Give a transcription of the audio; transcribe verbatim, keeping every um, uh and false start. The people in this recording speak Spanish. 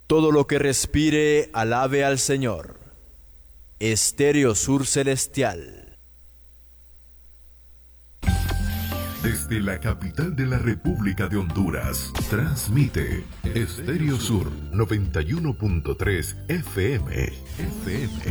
Todo lo que respire, alabe al Señor. Estéreo Sur Celestial. Desde la capital de la República de Honduras, transmite Estéreo Sur noventa y uno punto tres F M. F M.